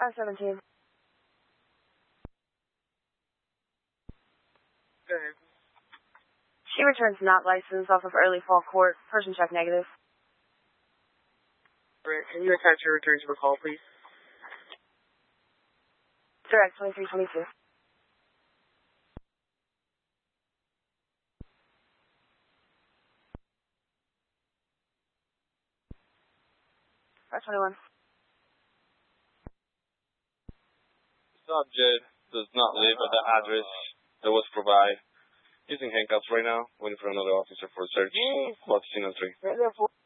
517. Go ahead. She returns not licensed off of Early Fall Court. Person check negative. Alright, can you attach your return to the call, please? Direct 2322. 521. Subject does not live at the address that was provided. Using handcuffs right now, waiting for another officer for a search. Clock 3.